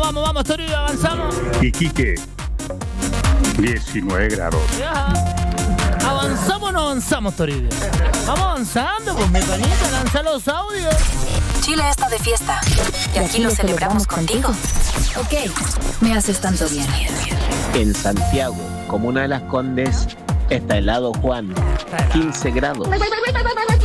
Vamos, Toribio, avanzamos. Iquique, 19 grados. Ya. ¿Avanzamos o no avanzamos, Toribio? Vamos avanzando, pues mi panita, lanza los audios. Chile está de fiesta y aquí lo celebramos contigo. Ok, me haces tanto bien. En Santiago, comuna de Las Condes, está helado Juan, 15 grados.